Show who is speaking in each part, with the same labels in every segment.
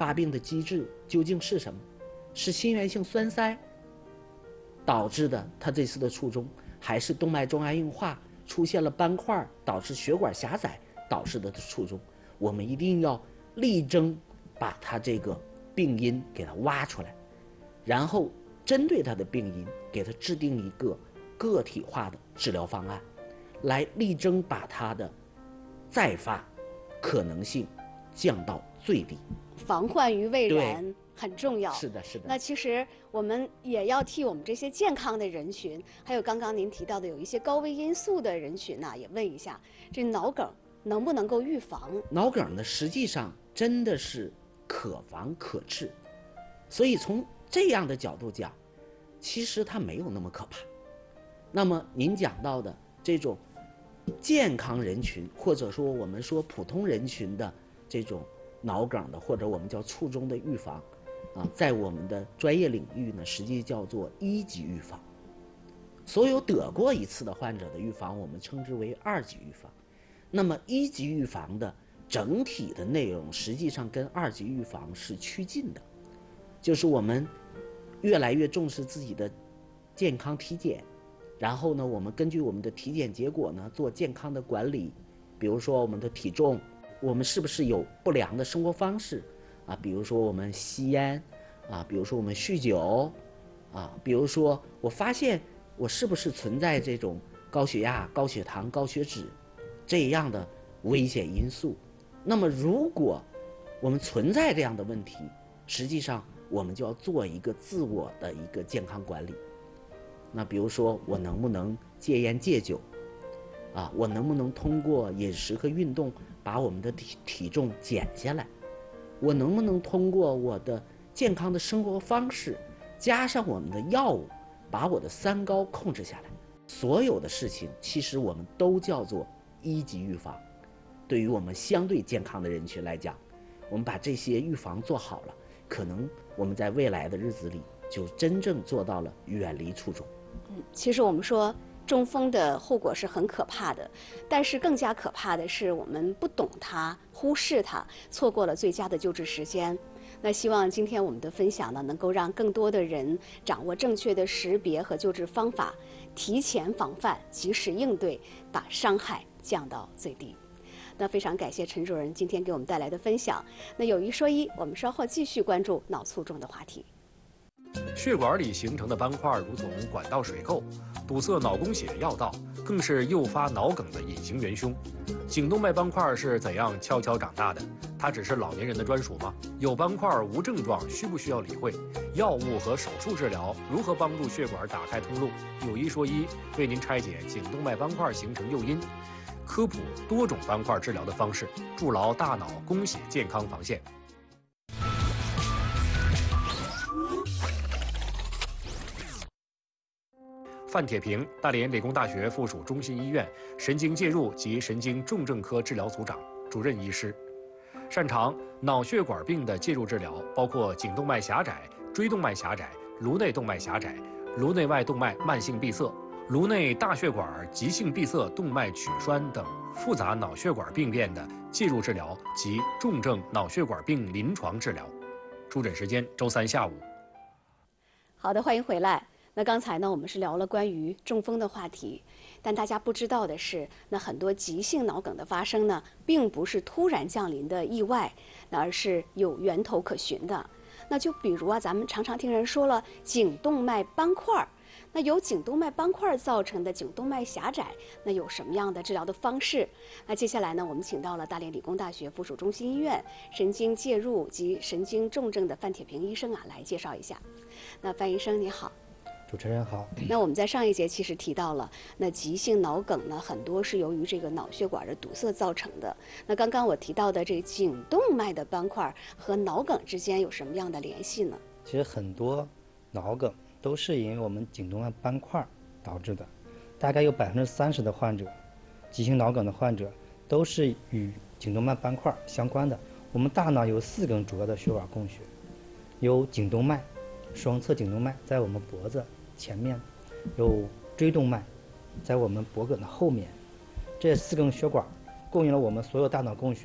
Speaker 1: 发病的机制究竟是什么？是心源性栓塞导致的他这次的卒中，还是动脉粥样硬化出现了斑块导致血管狭窄导致的卒中？我们一定要力争把他这个病因给他挖出来，然后针对他的病因给他制定一个个体化的治疗方案，来力争把他的再发可能性降到最低。
Speaker 2: 防患于未然很重要。
Speaker 1: 是的，是的。
Speaker 2: 那其实我们也要替我们这些健康的人群，还有刚刚您提到的有一些高危因素的人群呢，也问一下，这脑梗能不能够预防？
Speaker 1: 脑梗呢，实际上真的是可防可治，所以从这样的角度讲，其实它没有那么可怕。那么您讲到的这种健康人群，或者说我们说普通人群的这种脑梗的，或者我们叫卒中的预防在我们的专业领域呢，实际叫做1级预防。所有得过一次的患者的预防，我们称之为2级预防。那么1级预防的整体的内容，实际上跟2级预防是趋近的，就是我们越来越重视自己的健康体检，然后呢，我们根据我们的体检结果呢，做健康的管理，比如说我们的体重，我们是不是有不良的生活方式比如说我们吸烟比如说我们酗酒比如说我发现我是不是存在这种高血压、高血糖、高血脂这样的危险因素。那么如果我们存在这样的问题，实际上我们就要做一个自我的一个健康管理。那比如说我能不能戒烟戒酒我能不能通过饮食和运动把我们的体重减下来？我能不能通过我的健康的生活方式加上我们的药物，把我的3高控制下来？所有的事情其实我们都叫做1级预防。对于我们相对健康的人群来讲，我们把这些预防做好了，可能我们在未来的日子里就真正做到了远离卒中。
Speaker 2: 其实我们说中风的后果是很可怕的，但是更加可怕的是我们不懂它，忽视它，错过了最佳的救治时间。那希望今天我们的分享呢，能够让更多的人掌握正确的识别和救治方法，提前防范，及时应对，把伤害降到最低。那非常感谢陈主任今天给我们带来的分享。那有一说一，我们稍后继续关注脑卒中的话题。
Speaker 3: 血管里形成的斑块如同管道水垢，堵塞脑供血要道，更是诱发脑梗的隐形元凶。颈动脉斑块是怎样悄悄长大的？它只是老年人的专属吗？有斑块无症状，需不需要理会？药物和手术治疗如何帮助血管打开通路？有一说一，为您拆解颈动脉斑块形成诱因，科普多种斑块治疗的方式，筑牢大脑供血健康防线。范铁平，大连理工大学附属中心医院神经介入及神经重症科治疗组长、主任医师，擅长脑血管病的介入治疗，包括颈动脉狭窄、椎动脉狭窄、颅内动脉狭窄、颅内外动脉慢性闭塞、颅内大血管急性闭塞动脉曲栓等复杂脑血管病变的介入治疗及重症脑血管病临床治疗。出诊时间周3下午。
Speaker 2: 好的，欢迎回来。那刚才呢，我们是聊了关于中风的话题，但大家不知道的是，那很多急性脑梗的发生呢，并不是突然降临的意外，而是有源头可循的。那就比如咱们常常听人说了颈动脉斑块，那由颈动脉斑块造成的颈动脉狭窄，那有什么样的治疗的方式？那接下来呢，我们请到了大连理工大学附属中心医院神经介入及神经重症的范铁平医生来介绍一下。那范医生你好。
Speaker 4: 主持人好。
Speaker 2: 那我们在上一节其实提到了，那急性脑梗呢，很多是由于这个脑血管的堵塞造成的。那刚刚我提到的这个颈动脉的斑块和脑梗之间有什么样的联系呢？
Speaker 4: 其实很多脑梗都是因为我们颈动脉斑块导致的，大概有30%的患者，急性脑梗的患者都是与颈动脉斑块相关的。我们大脑有4根主要的血管供血，有颈动脉、双侧颈动脉在我们脖子前面，有椎动脉在我们脖梗的后面，这4根血管供应了我们所有大脑供血。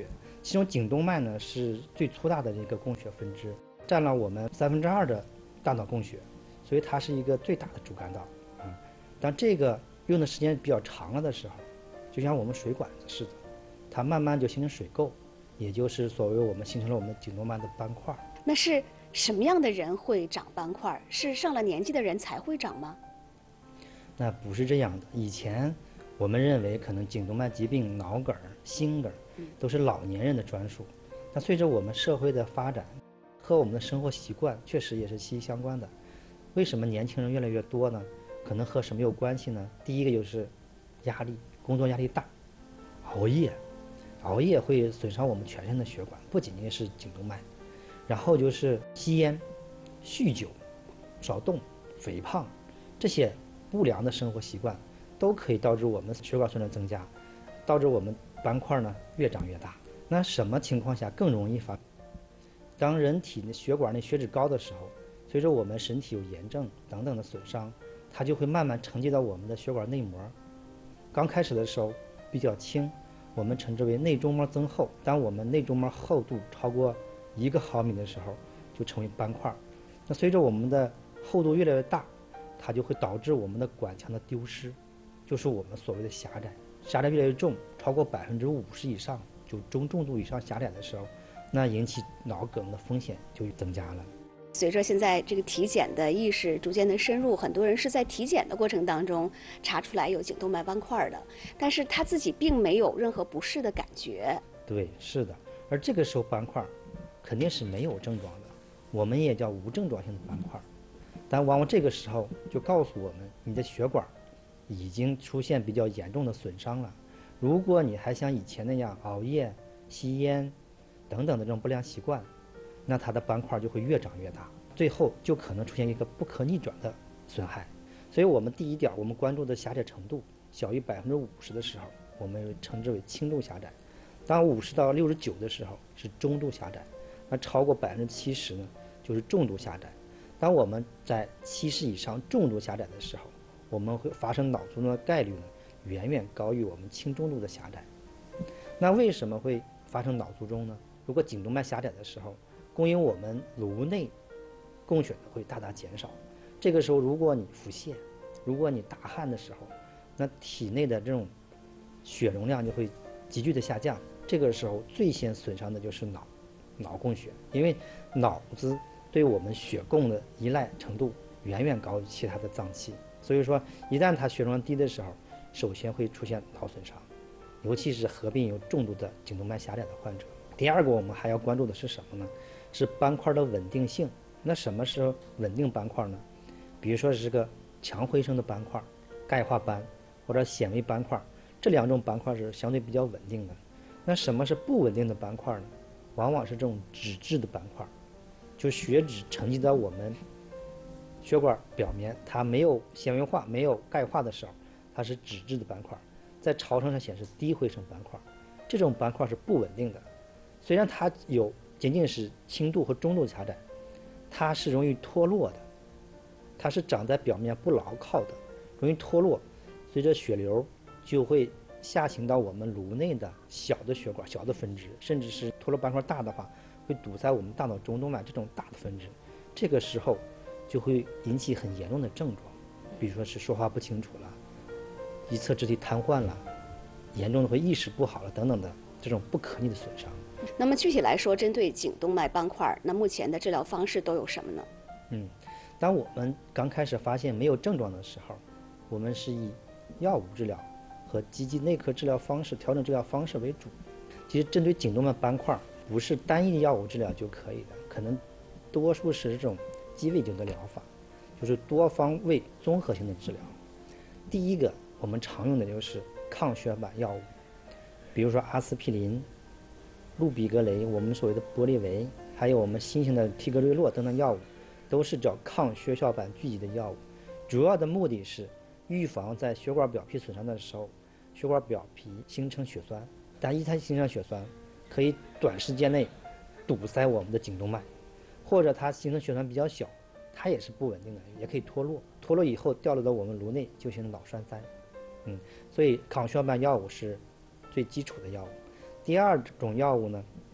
Speaker 4: 其中颈动脉呢是最粗大的一个供血分支，占了我们2/3的大脑供血，所以它是一个最大的主干道啊。当这个用的时间比较长了的时候，就像我们水管子似的，它慢慢就形成水垢，也就是所谓我们形成了我们颈动脉的斑块。
Speaker 2: 那是什么样的人会长斑块？是上了年纪的人才会长吗？
Speaker 4: 那不是这样的。以前我们认为可能颈动脉疾病、脑梗、心梗都是老年人的专属。那随着我们社会的发展和我们的生活习惯确实也是息息相关的。为什么年轻人越来越多呢？可能和什么有关系呢？第一个就是压力，工作压力大，熬夜会损伤我们全身的血管，不仅仅是颈动脉。然后就是吸烟、酗酒、少动、肥胖，这些不良的生活习惯都可以导致我们血管损伤增加，导致我们斑块呢越长越大。那什么情况下更容易发？当人体的血管内血脂高的时候，随着我们身体有炎症等等的损伤，它就会慢慢沉积到我们的血管内膜。刚开始的时候比较轻，我们称之为内中膜增厚。当我们内中膜厚度超过1毫米的时候，就成为斑块。那随着我们的厚度越来越大，它就会导致我们的管腔的丢失，就是我们所谓的狭窄。狭窄越来越重，超过50%以上，就中重度以上狭窄的时候，那引起脑梗的风险就增加了。
Speaker 2: 随着现在这个体检的意识逐渐的深入，很多人是在体检的过程当中查出来有颈动脉斑块的，但是他自己并没有任何不适的感觉。
Speaker 4: 对，是的。而这个时候斑块肯定是没有症状的，我们也叫无症状性的斑块。但往往这个时候就告诉我们，你的血管已经出现比较严重的损伤了。如果你还像以前那样熬夜、吸烟等等的这种不良习惯，那它的斑块就会越长越大，最后就可能出现一个不可逆转的损害。所以我们第一点，我们关注的狭窄程度小于50%的时候，我们称之为轻度狭窄；当50到69的时候是中度狭窄；那超过70%呢，就是重度狭窄。当我们在70以上重度狭窄的时候，我们会发生脑卒中的概率呢，远远高于我们轻中度的狭窄。那为什么会发生脑卒中呢？如果颈动脉狭窄的时候，供应我们颅内供血会大大减少。这个时候，如果你腹泻，如果你大汗的时候，那体内的这种血容量就会急剧的下降。这个时候最先损伤的就是脑供血，因为脑子对我们血供的依赖程度远远高于其他的脏器，所以说一旦它血容量低的时候，首先会出现脑损伤，尤其是合并有重度的颈动脉狭窄的患者。第二个我们还要关注的是什么呢？是斑块的稳定性。那什么是稳定斑块呢？比如说是个强回声的斑块、钙化斑或者显微斑块，这两种斑块是相对比较稳定的。那什么是不稳定的斑块呢？往往是这种脂质的斑块，就血脂沉积到我们血管表面，它没有纤维化、没有钙化的时候，它是脂质的斑块，在超声上显示低回声斑块。这种斑块是不稳定的，虽然它有仅仅是轻度和中度狭窄，它是容易脱落的，它是长在表面不牢靠的，容易脱落，随着血流就会下行到我们颅内的小的血管、小的分支，甚至是脱落斑块大的话，会堵塞我们大脑中动脉这种大的分支。这个时候就会引起很严重的症状，比如说是说话不清楚了，一侧肢体瘫痪了，严重的会意识不好了等等的这种不可逆的损伤。
Speaker 2: 那么具体来说，针对颈动脉斑块，那目前的治疗方式都有什么呢？
Speaker 4: 当我们刚开始发现没有症状的时候，我们是以药物治疗和积极内科治疗方式、调整治疗方式为主。其实针对颈动脉斑块，不是单一的药物治疗就可以的，可能多数是这种鸡尾酒的疗法，就是多方位综合性的治疗。第一个我们常用的就是抗血板药物，比如说阿司匹林、氯吡格雷，我们所谓的玻利维，还有我们新型的替格瑞洛等等药物，都是叫抗血小板聚集的药物。主要的目的是预防在血管表皮损伤的时候，血管表皮形成血栓。但一旦形成血栓，可以短时间内堵塞我们的颈动脉，或者它形成血栓比较小，它也是不稳定的，也可以脱落。脱落以后掉落到我们颅内，就形成脑栓塞。所以抗血小板药物是最基础的药物。 第二种药物呢，